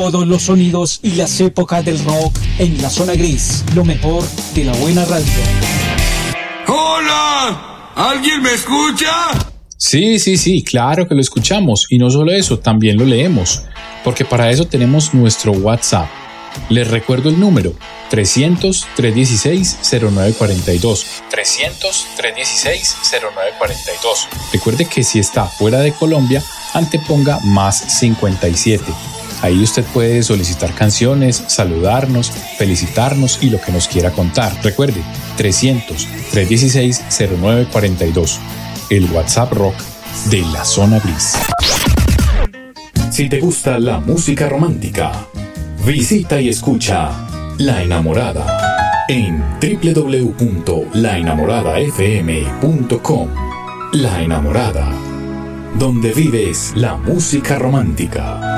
Todos los sonidos y las épocas del rock en la zona gris. Lo mejor de la buena radio. ¡Hola! ¿Alguien me escucha? Sí, claro que lo escuchamos. Y no solo eso, también lo leemos. Porque para eso tenemos nuestro WhatsApp. Les recuerdo el número: 300-316-0942. 300-316-0942. Recuerde que si está fuera de Colombia, anteponga +57. Ahí usted puede solicitar canciones, saludarnos, felicitarnos y lo que nos quiera contar. Recuerde, 300-316-0942. El WhatsApp Rock de la Zona Gris. Si te gusta la música romántica, visita y escucha La Enamorada en www.laenamoradafm.com. La Enamorada, donde vives la música romántica.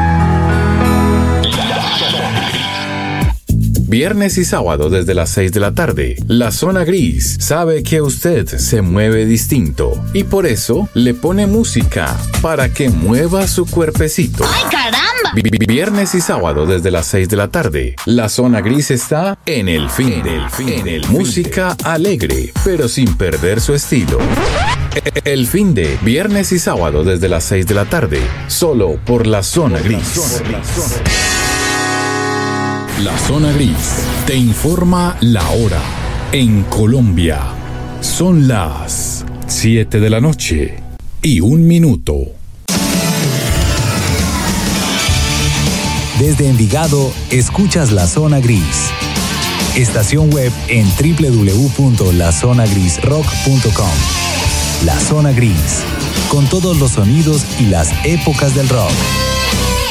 Viernes y sábado desde las 6 de la tarde, la Zona Gris sabe que usted se mueve distinto y por eso le pone música para que mueva su cuerpecito. ¡Ay, caramba! Viernes y sábado desde las 6 de la tarde, la Zona Gris está en el fin. Música alegre, pero sin perder su estilo. El fin de viernes y sábado desde las 6 de la tarde, solo por la Zona Gris. La Zona Gris te informa la hora. En Colombia son las 7 de la noche y 1 minuto. Desde Envigado, escuchas La Zona Gris. Estación web en www.lazonagrisrock.com. La Zona Gris, con todos los sonidos y las épocas del rock.